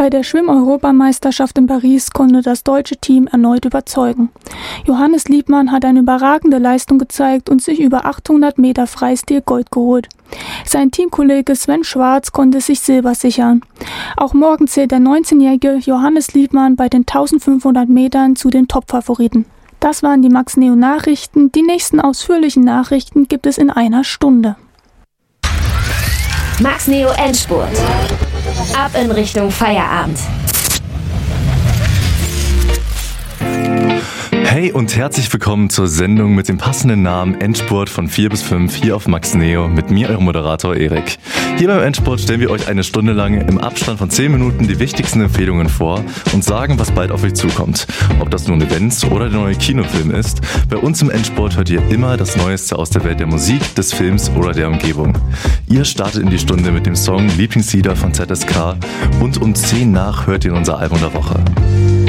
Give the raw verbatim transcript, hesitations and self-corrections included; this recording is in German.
Bei der Schwimm-Europameisterschaft in Paris konnte das deutsche Team erneut überzeugen. Johannes Liebmann hat eine überragende Leistung gezeigt und sich über achthundert Meter Freistil Gold geholt. Sein Teamkollege Sven Schwarz konnte sich Silber sichern. Auch morgen zählt der neunzehnjährige Johannes Liebmann bei den eintausendfünfhundert Metern zu den Top-Favoriten. Das waren die Max Neo Nachrichten. Die nächsten ausführlichen Nachrichten gibt es in einer Stunde. Max Neo Endspurt. Ab in Richtung Feierabend. Hey und herzlich willkommen zur Sendung mit dem passenden Namen Endspurt von vier bis fünf hier auf Max Neo mit mir, eurem Moderator Erik. Hier beim Endspurt stellen wir euch eine Stunde lang im Abstand von zehn Minuten die wichtigsten Empfehlungen vor und sagen, was bald auf euch zukommt. Ob das nun Events oder der neue Kinofilm ist, bei uns im Endspurt hört ihr immer das Neueste aus der Welt der Musik, des Films oder der Umgebung. Ihr startet in die Stunde mit dem Song Lieblingslieder von Z S K und um zehn nach hört ihr unser Album der Woche.